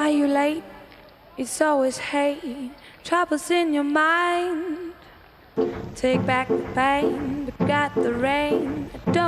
Why you late? It's always hate. Troubles in your mind. Take back the pain, but got the rain. Don't